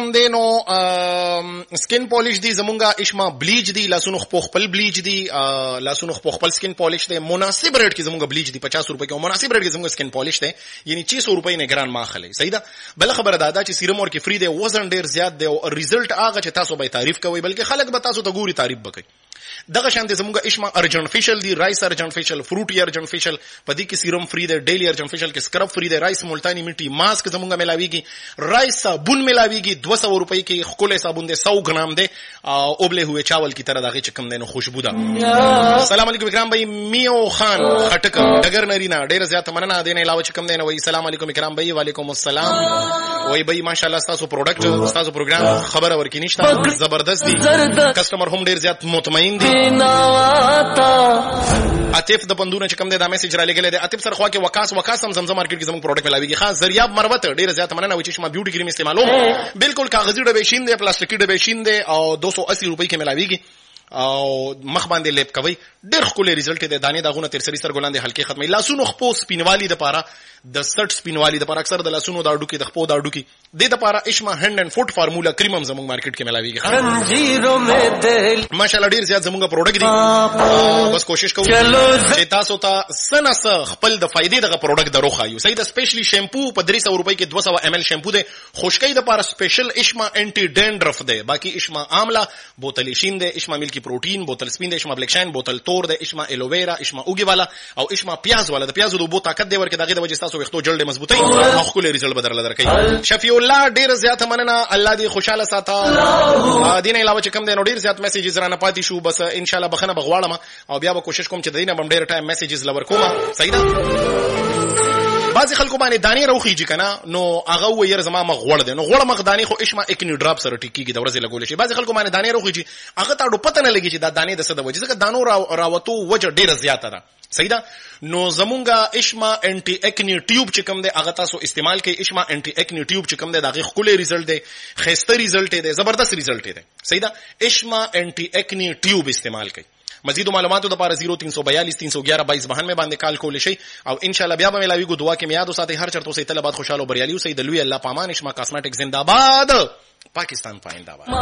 دینو سکن پالیش دی زمونږه اشما بلیچ دی لاسونو خپل بلیچ دی لاسونو خپل سکن پالیش دی مناسب ریټ کې زمونږه بلیچ دی 50 روپے کې مناسب ریټ کې زمونږه سکن پالیش دی یعنی 600 روپے نه ګران ماخله صحیح ده. بل خبره دا چې سیرم ورکې فری دی وزن ډیر زیات دی او ریزلټ هغه چې تاسو به تعریف کوئ بلکې خلک به تاسو ته ګوري تعریف وکړي. دغه شان د زموږه اشما ارجن فیشل دی رایس ارجن فیشل فروټي ارجن فیشل پدې کې سیرم فری دی ډیلی ارجن فیشل کې سکرب فری دی رایس ملتانی میټي ماسک زموږه ملاويږي رایس صابون ملاويږي 200 روپے کې خولې صابون دی 100 ګرام دی او ابله हुए چاول کی طرح دغه چکم دینو خوشبو ده. السلام علیکم اکرام بھائی میو خان خټک ډګر نرینا ډیر زیات مننه دین علاوه چکم دینو وای السلام علیکم اکرام بھائی وعلیکم السلام وای بھائی ماشاءالله تاسو پروډکټ تاسو پروګرام خبره ورکی نشته زبردست دی کسٹمر هم ډیر زیات مطمئن دي. عاطف د بندونه چې کوم د میسج را لګلې د عاطف سره خوا کې وکاس هم زمزم مارکیټ کې زموږ پروډکټ ملاويږي خاص زریاب مروت ډیر زیات مننه و چې شما بیوټي کریم استعمالوم بالکل کاغذي ډبې شین دي پلاستیکي ډبې شین دي او 280 روپے کې ملاويږي او مخ باندې لیپ کوي ډېر خولي ریزلټ دی دانې داغونه تر سری سر ګلاندې حلقې ختمي لاسونو خپو سپینوالي د پاره د سټ سپینوالي د پاره اکثر د لاسونو د اډو کې د خپو د اډو کې د پاره اشما هند اند فوټ فارمولا کریم هم زموږ مارکیټ کې ملاويږي ماشاءالله ډېر زیات زموږ پروډکټ دی بس کوشش کوو چې تاسو ته سنس خپل د فائدې دغه پروډکټ درو خایو صحیح د سپیشلی شیمپو په 300 روپے کې 200 ml شیمپو دی خشکۍ د پاره سپیشل اشما انټي ډینډرف دی باقي اشما آملا بوتل شین دی اشما ملکی پروټین بوتل سپین دی اشما بلیک شاین بوتل تور دی اشما الوویرا اشما اوګي والا او اشما پیاز والا د پیازو د بو طاقت دی ورکه دغه د وجه تاسو وختو جلد مضبوطی او خپل ریزلټ بدل درکې. شفیع الله ډیر زیات مننه الله دې خوشاله ساته دین علاوه چې کوم دی نو ډیر زیات میسیجز را نه پاتې شو بس ان شاء الله بخنه بغواړم او بیا به کوشش کوم چې دینه بم ډیر ټایم میسیجز لور کوم صحیح ده. بعضی خلکو باندې دانی روخیږي کنه نو هغه وير زما مغوړ دی نو غوړ مغدانی خو اشما اکنی ډراپ سره ټیکيږي د ورځې لګول شي بعضی خلکو باندې دانی روخیږي هغه ته پته نه لګي چې دا دانی د څه د وجه ځکه دانو راوتو وجه ډیره زیاته ده صحیح ده. نو زمونږه اشما انټي اکنی ټیوب چې کوم دی هغه تاسو استعمال کوي اشما انټي اکنی ټیوب چې کوم دی دغه خولي ریزلټ دی خسته ریزلټ دی زبردست ریزلټ دی صحیح ده. اشما انټي اکنی ټیوب استعمال کوي. مزید معلوماتو د لپاره 0342 311 22 92 باندې کال کول شي او ان شاء الله بیا به ملاوي کو دعا کې میاد او ساتي هر چرته سي طلبات خوشاله او بریالي او سي د لوی الله پامان اشما کاسمیټک زنده‌باد پاکستان پاینده